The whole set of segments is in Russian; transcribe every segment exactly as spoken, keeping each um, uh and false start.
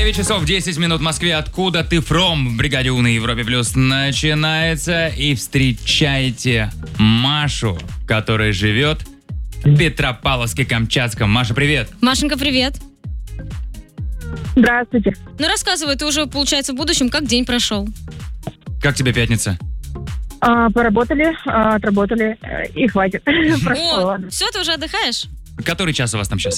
девять часов десять минут в Москве. Откуда ты from? В бригаде У на Европе Плюс начинается. И встречайте Машу, которая живет в Петропавловске-Камчатском. Маша, привет. Машенька, привет. Здравствуйте. Ну, рассказывай, ты уже, получается, в будущем, как день прошел? Как тебе пятница? А, поработали, а, отработали, э, и хватит. Прошло, О, ладно. все, ты уже отдыхаешь? Который час у вас там сейчас?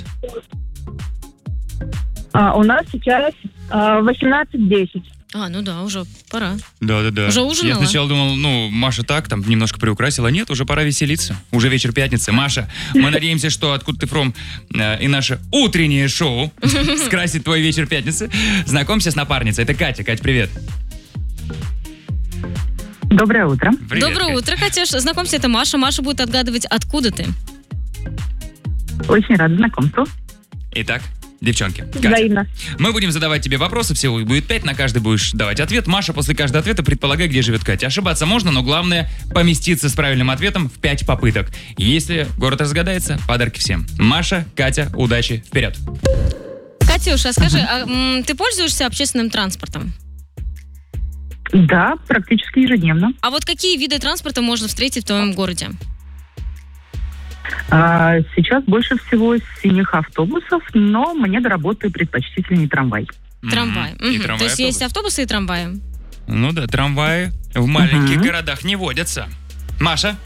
А, у нас сейчас а, восемнадцать десять. А, ну да, уже пора. Да-да-да. Уже ужинала? Я сначала думал, ну, Маша так, там, немножко приукрасила. Нет, уже пора веселиться. Уже вечер пятницы. Маша, мы надеемся, что «Откуда ты from» э, и наше утреннее шоу скрасит твой вечер пятницы. Знакомься с напарницей. Это Катя. Кать, привет. Доброе утро. Привет, Доброе Кать. утро, Катюш. Знакомься, это Маша. Маша будет отгадывать, откуда ты. Очень рада знакомству. Итак, девчонки, Катя, Взаимно. мы будем задавать тебе вопросы, всего их будет пять, на каждый будешь давать ответ. Маша, после каждого ответа предполагай, где живет Катя. Ошибаться можно, но главное поместиться с правильным ответом в пять попыток. Если город разгадается, подарки всем. Маша, Катя, удачи, вперед. Катюша, скажи, а, м, ты пользуешься общественным транспортом? Да, практически ежедневно. А вот какие виды транспорта можно встретить в твоем городе? А, сейчас больше всего синих автобусов, но мне до работы предпочтительнее трамвай. Трамвай. Мгм. И Мгм. трамвай, То есть есть автобус. автобусы и трамваи? Ну да, трамваи в маленьких Мгм. городах не водятся. Маша?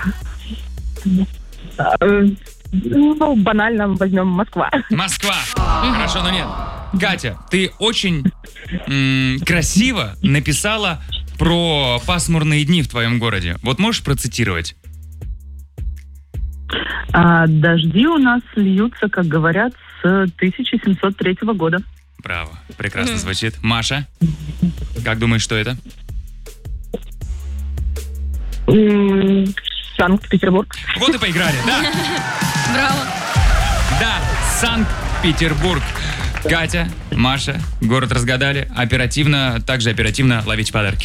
А, э, ну, банально возьмем Москва. Москва. Хорошо, но нет. Катя, ты очень м, красиво написала про пасмурные дни в твоем городе. Вот можешь процитировать? А, дожди у нас льются, как говорят, с тысяча семьсот третьего года. Браво. Прекрасно Мгм. звучит. Маша? Как думаешь, что это? М, Санкт-Петербург. Вот и поиграли, да? Браво. Да, Санкт-Петербург. Катя, Маша, город разгадали. Оперативно, также оперативно ловить подарки.